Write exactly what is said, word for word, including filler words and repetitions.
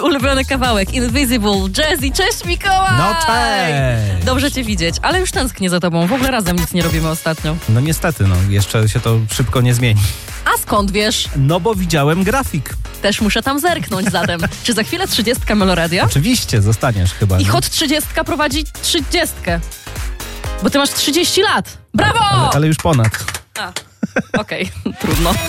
ulubiony kawałek Invisible, Jazzy. Cześć Mikołaj! No cześć! Dobrze cię widzieć, ale już tęsknię za tobą. W ogóle razem nic nie robimy ostatnio. No niestety, no jeszcze się to szybko nie zmieni. A skąd wiesz? No bo widziałem grafik. Też muszę tam zerknąć zatem. Czy za chwilę trzydziestka Meloradia? Oczywiście, zostaniesz chyba. I nie? Hot trzydziestka prowadzi trzydziestkę. Bo ty masz trzydzieści lat. Brawo! Ale, ale już ponad. A, okej, okay. Trudno.